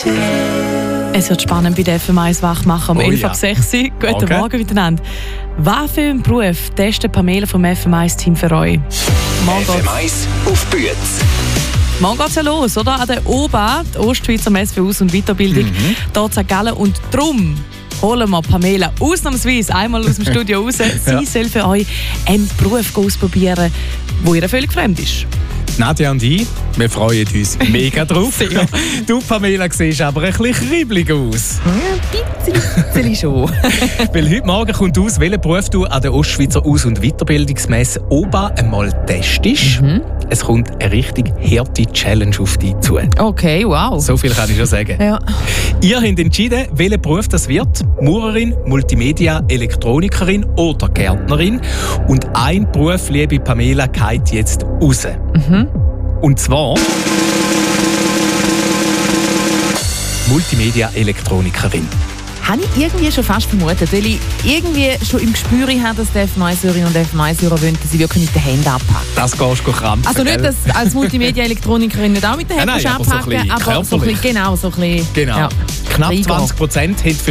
Es wird spannend bei der FM1 Wachmacher um 11.06 Uhr. Guten Morgen miteinander. Was für einen Beruf testet Pamela vom FM1-Team für euch? FM1 auf Büetz. Morgen geht's ja los, oder? An der OBA, die Ostschweizer Messe für Aus- und Weiterbildung, hier in St. Gallen. Und darum holen wir Pamela ausnahmsweise einmal aus dem Studio raus. Sie soll für euch einen Beruf ausprobieren, der ihr völlig fremd ist. Nadja und ich, wir freuen uns mega drauf. Du, Pamela, siehst aber ein bisschen kribbelig aus. Ein bisschen schon. Weil heute Morgen kommt aus, welchen Beruf du an der Ostschweizer Aus- und Weiterbildungsmesse OBA einmal testest. Es kommt eine richtig harte Challenge auf dich zu. Okay, wow. So viel kann ich schon sagen. Ja. Ihr habt entschieden, welcher Beruf das wird. Maurerin, Multimedia, Elektronikerin oder Gärtnerin. Und ein Beruf, liebe Pamela, geht jetzt raus. Und zwar Multimedia-Elektronikerin. Habe ich irgendwie schon fast vermutet, weil ich irgendwie schon im Gespür habe, dass die F1-Hörerinnen und F1-Hörer wollen, dass sie wirklich mit den Händen anpacken. Das gehst du krampfen. Also nicht, dass als Multimedia-Elektronikerin nicht auch mit den Händen Nein, anpacken, aber so ein bisschen aber so ein bisschen, genau. Genau. Ja. Knapp Reingang. 20% haben für